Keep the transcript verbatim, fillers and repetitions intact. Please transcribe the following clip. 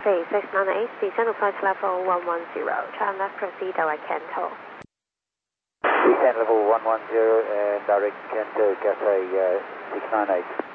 three six nine eight, descend to flight level one one zero. Tram left, proceed direct Kanto. Descend level one one zero and direct Kanto, Cathay uh, six nine eight.